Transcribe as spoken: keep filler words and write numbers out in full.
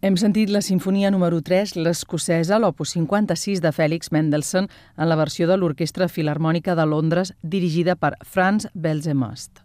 Hem sentit la sinfonia número tres, l'escocesa, l'opus cinquanta-sis de Félix Mendelssohn, en la versió de l'Orquestra Filharmònica de Londres, dirigida per Franz Belzemust.